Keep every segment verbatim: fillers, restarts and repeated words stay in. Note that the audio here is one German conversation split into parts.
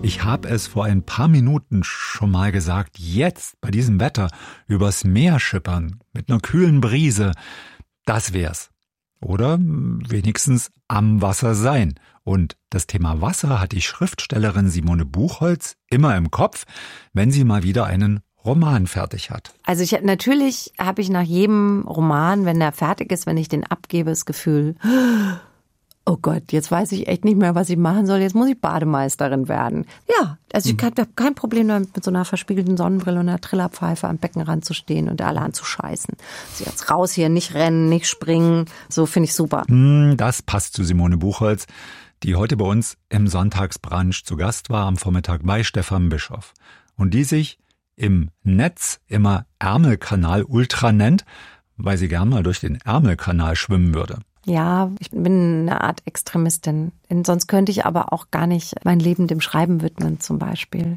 Ich habe es vor ein paar Minuten schon mal gesagt, jetzt bei diesem Wetter übers Meer schippern mit einer kühlen Brise, das wär's. Oder wenigstens am Wasser sein. Und das Thema Wasser hat die Schriftstellerin Simone Buchholz immer im Kopf, wenn sie mal wieder einen Roman fertig hat. Also ich natürlich habe ich nach jedem Roman, wenn der fertig ist, wenn ich den abgebe, das Gefühl, oh Gott, jetzt weiß ich echt nicht mehr, was ich machen soll. Jetzt muss ich Bademeisterin werden. Ja, also ich habe kein Problem damit, mit so einer verspiegelten Sonnenbrille und einer Trillerpfeife am Beckenrand zu stehen und alle anzuscheißen. Also jetzt raus hier, nicht rennen, nicht springen. So finde ich super. Das passt zu Simone Buchholz, die heute bei uns im Sonntagsbrunch zu Gast war, am Vormittag bei Stefan Bischoff. Und die sich im Netz immer Ärmelkanal Ultra nennt, weil sie gern mal durch den Ärmelkanal schwimmen würde. Ja, ich bin eine Art Extremistin. Sonst könnte ich aber auch gar nicht mein Leben dem Schreiben widmen zum Beispiel.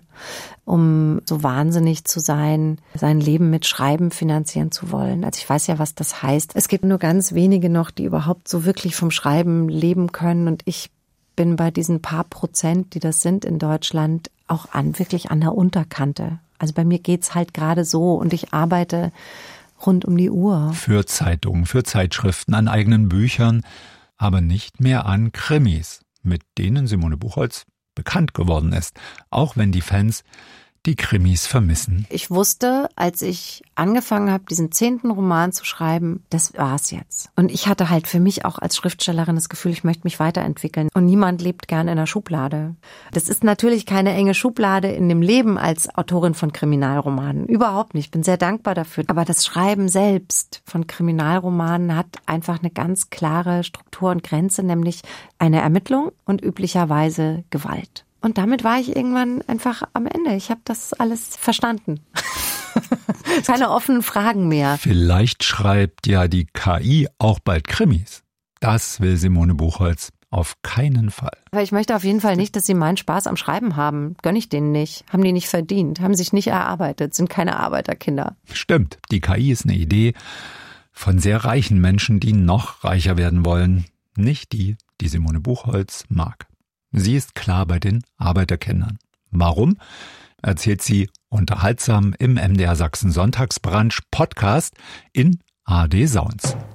Um so wahnsinnig zu sein, sein Leben mit Schreiben finanzieren zu wollen. Also ich weiß ja, was das heißt. Es gibt nur ganz wenige noch, die überhaupt so wirklich vom Schreiben leben können. Und ich bin bei diesen paar Prozent, die das sind in Deutschland, auch an wirklich an der Unterkante. Also bei mir geht's halt gerade so und ich arbeite rund um die Uhr. Für Zeitungen, für Zeitschriften, an eigenen Büchern, aber nicht mehr an Krimis, mit denen Simone Buchholz bekannt geworden ist, auch wenn die Fans die Krimis vermissen. Ich wusste, als ich angefangen habe, diesen zehnten Roman zu schreiben, das war's jetzt. Und ich hatte halt für mich auch als Schriftstellerin das Gefühl, ich möchte mich weiterentwickeln. Und niemand lebt gern in der Schublade. Das ist natürlich keine enge Schublade in dem Leben als Autorin von Kriminalromanen. Überhaupt nicht. Ich bin sehr dankbar dafür. Aber das Schreiben selbst von Kriminalromanen hat einfach eine ganz klare Struktur und Grenze, nämlich eine Ermittlung und üblicherweise Gewalt. Und damit war ich irgendwann einfach am Ende. Ich habe das alles verstanden. Keine offenen Fragen mehr. Vielleicht schreibt ja die K I auch bald Krimis. Das will Simone Buchholz auf keinen Fall. Aber ich möchte auf jeden Fall nicht, dass sie meinen Spaß am Schreiben haben. Gönn ich denen nicht. Haben die nicht verdient. Haben sich nicht erarbeitet. Sind keine Arbeiterkinder. Stimmt. Die K I ist eine Idee von sehr reichen Menschen, die noch reicher werden wollen. Nicht die, die Simone Buchholz mag. Sie ist klar bei den Arbeiterkindern. Warum? Erzählt sie unterhaltsam im M D R Sachsen Sonntagsbrunch Podcast in A R D Sounds.